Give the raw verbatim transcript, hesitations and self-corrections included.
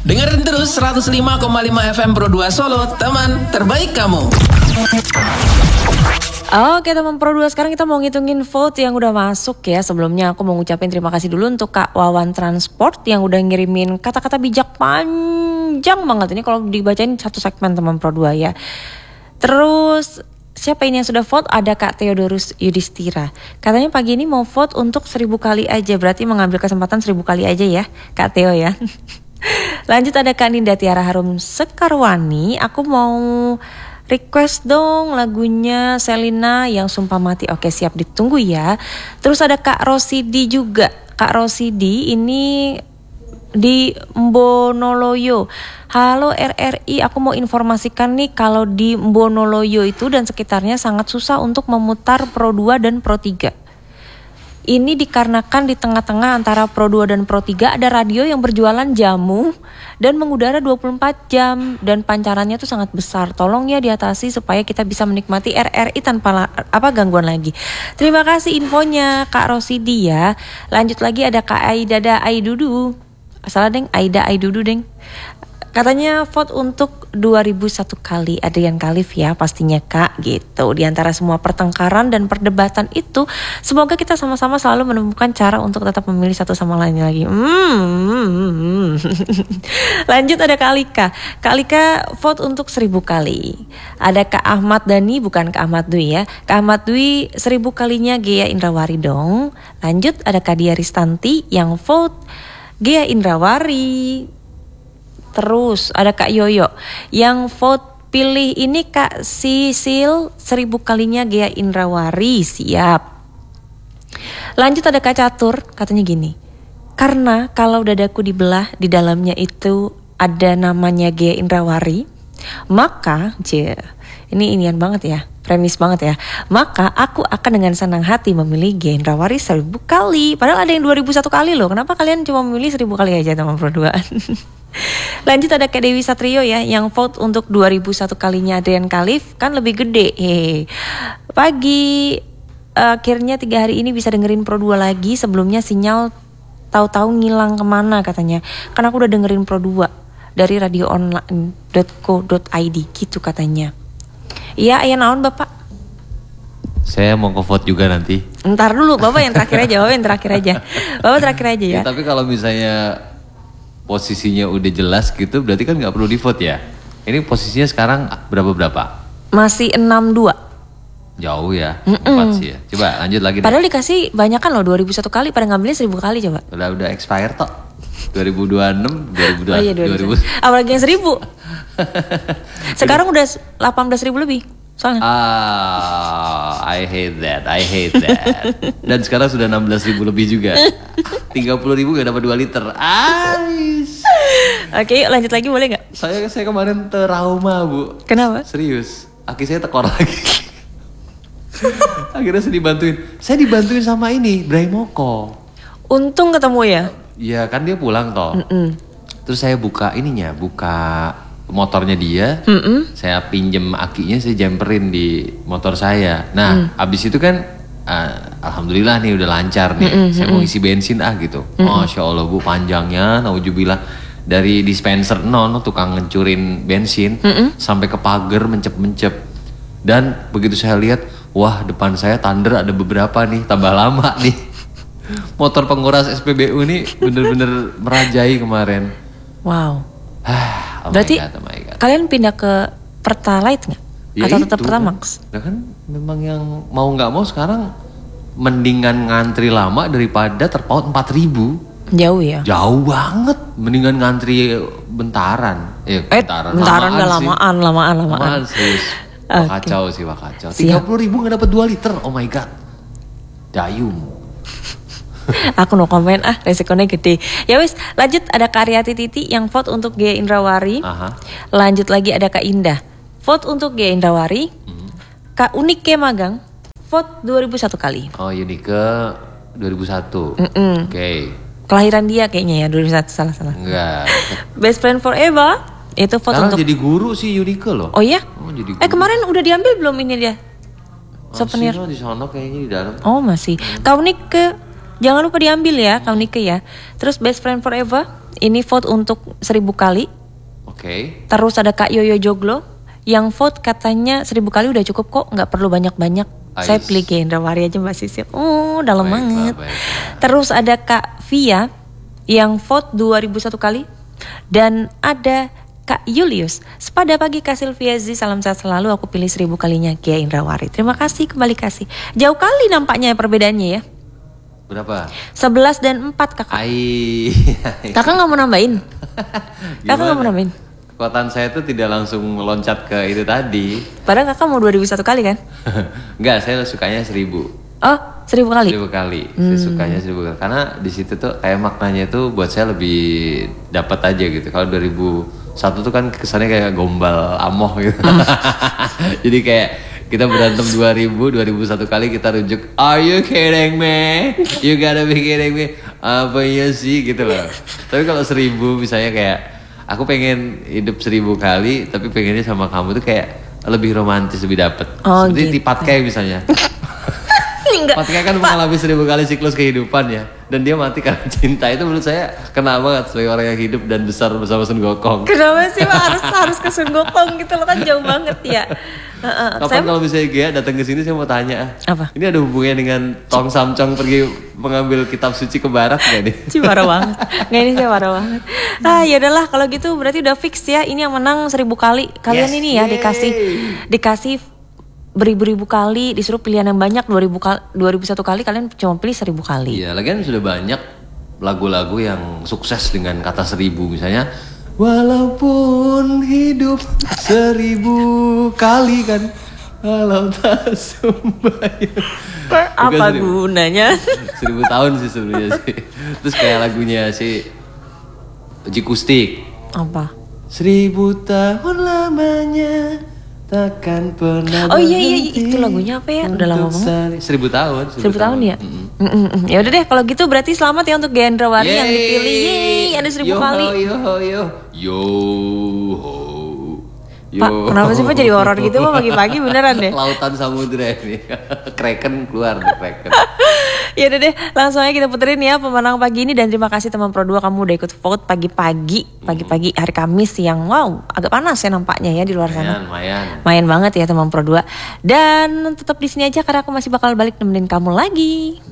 Dengerin terus seratus lima koma lima F M Pro dua Solo, teman terbaik kamu. Oke teman Pro dua, sekarang kita mau ngitungin vote yang udah masuk ya. Sebelumnya aku mau ngucapin terima kasih dulu untuk Kak Wawan Transport yang udah ngirimin kata-kata bijak panjang banget. Ini kalau dibacain satu segmen teman Pro dua ya. Terus siapa ini yang sudah vote? Ada Kak Theodorus Yudhistira. Katanya pagi ini mau vote untuk seribu kali aja. Berarti mengambil kesempatan seribu kali aja ya Kak Theo ya. Lanjut ada Kak Ninda Tiara Harum Sekarwani. Aku mau request dong lagunya Selina yang Sumpah Mati. Oke siap, ditunggu ya. Terus ada Kak Rosidi juga. Kak Rosidi ini di Mbonoloyo. Halo R R I, aku mau informasikan nih kalau di Mbonoloyo itu dan sekitarnya sangat susah untuk memutar Pro dua dan Pro tiga. Ini dikarenakan di tengah-tengah antara Pro dua dan Pro tiga ada radio yang berjualan jamu dan mengudara dua puluh empat jam dan pancarannya tuh sangat besar. Tolong ya diatasi supaya kita bisa menikmati R R I tanpa la- apa gangguan lagi. Terima kasih infonya Kak Rosidi ya. Lanjut lagi ada Kak Aidada Aidudu. Salah deng, Aida Aidudu deng. Katanya vote untuk dua ribu satu kali Adrian Khalif ya pastinya Kak gitu. Di antara semua pertengkaran dan perdebatan itu, semoga kita sama-sama selalu menemukan cara untuk tetap memilih satu sama lain lagi. Hmm. Lanjut ada Kak Alika. Kak Alika vote untuk seribu kali. Ada Kak Ahmad Dhani, bukan Kak Ahmad Dwi ya. Kak Ahmad Dwi seribu kalinya Gea Indrawari dong. Lanjut ada Kak Dia Ristanti yang vote Gea Indrawari. Terus ada Kak Yoyo yang vote pilih ini Kak Sisil seribu kalinya Gea Indrawari. Siap. Lanjut ada Kak Catur, katanya gini. Karena kalau dadaku dibelah di dalamnya itu ada namanya Gea Indrawari, maka je, ini inian banget ya, premis banget ya. Maka aku akan dengan senang hati memilih Gea Indrawari seribu kali. Padahal ada yang dua ribu satu kali loh. Kenapa kalian cuma memilih seribu kali aja teman perduaan? Lanjut ada Kak Dewi Satrio ya yang vote untuk dua ribu satu kalinya Adrian Khalif, kan lebih gede. Hehe. Pagi akhirnya tiga hari ini bisa dengerin Pro dua lagi. Sebelumnya sinyal tahu-tahu ngilang kemana katanya. Karena aku udah dengerin Pro dua dari radio online dot co dot i d gitu katanya. Iya, ayah naon Bapak? Saya mau ke vote juga nanti. Ntar dulu, Bapak yang terakhir aja, Bapak yang terakhir aja. Bapak terakhir aja ya. Ya tapi kalau misalnya posisinya udah jelas gitu, berarti kan nggak perlu di vote ya. Ini posisinya sekarang berapa-berapa? Masih enam dua. Jauh ya, Mm-mm. empat sih ya. Coba lanjut lagi deh. Padahal dikasih banyak kan loh, dua ribu satu kali, pada ngambilnya seribu kali coba. Udah udah expire toh. dua ribu dua puluh enam, dua ribu dua puluh, Oh iya dua ribu. dua ribu. Apalagi yang seribu. Sekarang udah delapan belas ribu lebih soalnya. Ah, I hate that, I hate that. Dan sekarang sudah enam belas ribu lebih juga. tiga puluh ribu gak dapat dua liter. Ais. Oke, yuk lanjut lagi boleh gak? Saya saya kemarin trauma bu. Kenapa? Serius, aki saya tekor lagi. Akhirnya saya dibantuin. Saya dibantuin sama ini, Bray Moko. Untung ketemu ya. Iya kan dia pulang toh. Mm-mm. Terus saya buka ininya, buka motornya dia. Mm-mm. Saya pinjem akinya, saya jumperin di motor saya. Nah, mm. abis itu kan, uh, alhamdulillah nih udah lancar nih. Mm-mm, saya mm-mm. mau isi bensin ah gitu. Mm-mm. Masya Allah bu, panjangnya, naujubillah. Dari dispenser non, tukang ngencurin bensin, Mm-mm. sampai ke pagar mencep-mencep. Dan begitu saya lihat, wah depan saya Thunder ada beberapa nih, tambah lama nih. Motor penguras S P B U ini bener-bener merajai kemarin. Wow. Oh Berarti my God, oh my God. kalian pindah ke Pertalite nggak? Ya Atau itu, tetap Pertamax? Kan, kan memang yang mau nggak mau sekarang mendingan ngantri lama daripada terpaut empat ribu. Jauh ya? Jauh banget. Mendingan ngantri bentaran. Eh, Eh, bentaran. bentaran udah sih. lamaan, lamaan, lamaan. Lamaan serius. Wah Oke. kacau sih, wah kacau. Siap. tiga puluh ribu gak dapat dua liter. Oh my God. Dayung. Aku no komen ah, resikonya gede. Ya wis, lanjut ada Karyati Titi yang vote untuk Gea Indrawari. Aha. Lanjut lagi ada Kak Indah, vote untuk Gea Indrawari. Hmm. Kak Unike Magang, vote dua ribu satu kali. Oh Yunike dua ribu satu. Mm-mm. Oke. Okay. Kelahiran dia kayaknya ya dua ribu satu, salah-salah. Enggak. Best Friend Forever, itu vote Sekarang untuk... jadi guru sih Yunike loh. Oh iya? Oh, jadi Eh guru. kemarin udah diambil belum ini dia? Souvenir. Masih di sana kayaknya di dalam. Oh masih. Kak Unike, jangan lupa diambil ya Kak Unike ya. Terus Best Friend Forever, ini vote untuk seribu kali. Oke. Terus ada Kak Yoyo Joglo yang vote katanya seribu kali udah cukup kok, nggak perlu banyak-banyak. Ais. Saya pilih Gendra Wari aja Mbak Sisil. Oh, dalam Baiklah, banget. baiklah. Terus ada Kak Via yang vote dua ribu satu kali. Dan ada Kak Julius. Sepada pagi Kak Silviazi, salam sehat selalu. Aku pilih seribu kalinya Kia Indrawari. Terima kasih, kembali kasih. Jauh kali nampaknya perbedaannya ya. Berapa? sebelas dan empat kakak. Ai. Kakak gak mau nambahin? Kakak gak mau Gimana? nambahin? Kekuatan saya tuh tidak langsung meloncat ke itu tadi. Padahal kakak mau dua ribu satu kali kan? Enggak, saya sukanya seribu. Oh, seribu kali? Seribu kali. Saya sukanya seribu kali. Karena di situ tuh kayak maknanya itu buat saya lebih dapat aja gitu. Kalau dua ribu satu tuh kan kesannya kayak gombal amoh gitu. Jadi kayak kita berantem dua ribu, dua ribu satu kali kita rujuk, are you kidding me? You gotta be kidding me. Apa ya sih gitu loh. Tapi kalau seribu misalnya kayak aku pengen hidup seribu kali, tapi pengennya sama kamu tuh kayak lebih romantis, lebih dapet. Oh, Seperti gitu. di Patkai misalnya. Enggak. Patkai kan mengalami seribu kali siklus kehidupan ya. Dan dia mati karena cinta. Itu menurut saya kena banget sebagai orang yang hidup dan besar bersama Sun Gokong. Kenapa sih Pak harus harus ke Sun Gokong gitu loh, kan jauh banget ya. Uh-uh. Kapan Saya kalau misalnya Gia datang ke sini saya mau tanya. Apa? Ini ada hubungannya dengan Tong Samcong pergi mengambil kitab suci ke barat gak nih? Cih, parah banget. Nggak, ini saya parah banget. Ah ya udahlah kalau gitu berarti udah fix ya. Ini yang menang seribu kali. Kalian Yes, ini ya yay. dikasih dikasih beribu-ribu kali, disuruh pilihan yang banyak dua ribu kali, dua ribu satu kali, kalian cuma pilih seribu kali. Iya, lagian sudah banyak lagu-lagu yang sukses dengan kata seribu misalnya. Walaupun hidup seribu kali kan, walau tak sembahyang. Apa Bukan seribu. gunanya? Seribu tahun sih sebenarnya sih. Terus kayak lagunya si Jikustik. Apa? Seribu tahun lamanya takkan pernah Oh iya iya berhenti itu lagunya apa ya? Udah lama untuk banget. sari- Seribu tahun. Seribu tahun ya? Mm-mm. Mm, mm, mm. Ya udah deh kalau gitu berarti selamat ya untuk Gendra Wari yang Yeay. dipilih. Yeay, ada seribu Yo, kali. Yo yo yo yo ho. Yo. Pak, kenapa sih Pak jadi horor gitu Pak pagi-pagi beneran deh? Lautan samudra ini. Kraken keluar deh Kraken. Ya udah deh, langsung aja kita puterin ya pemenang pagi ini. Dan terima kasih teman Pro dua kamu udah ikut vote pagi-pagi. Pagi-pagi hari Kamis yang wow agak panas ya nampaknya ya di luar sana. Mayan, mayan. Main banget ya teman Pro dua. Dan tetap di sini aja karena aku masih bakal balik nemenin kamu lagi.